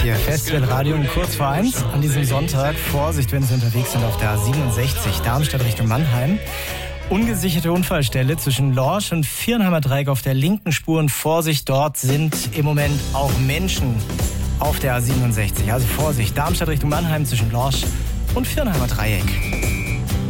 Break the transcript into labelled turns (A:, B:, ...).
A: hier Festivalradio kurz vor 1 an diesem Sonntag. Vorsicht, wenn Sie unterwegs sind auf der A67 Darmstadt Richtung Mannheim. Ungesicherte Unfallstelle zwischen Lorsch und Viernheimer Dreieck auf der linken Spur. Und Vorsicht, dort sind im Moment auch Menschen auf der A67. Also Vorsicht, Darmstadt Richtung Mannheim zwischen Lorsch und Viernheimer Dreieck.